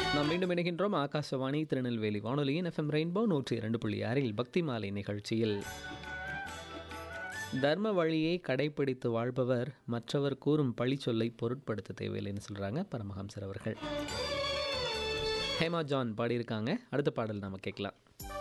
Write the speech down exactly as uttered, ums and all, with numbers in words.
நாம் மீண்டும் இணைகின்றோம் ஆகாசவாணி திருநெல்வேலி வானொலியின் எஃப்எம் ரெயின்போ நூற்றி இரண்டு புள்ளி ஆறில் பக்தி மாலை நிகழ்ச்சியில். தர்ம வழியை கடைப்பிடித்து வாழ்பவர் மற்றவர் கூறும் பழிச்சொல்லை பொருட்படுத்த தேவையில்லைன்னு சொல்கிறாங்க பரமஹம்சர் அவர்கள். ஹேமா ஜான் பாடியிருக்காங்க. அடுத்த பாடல் நாம் கேட்கலாம்.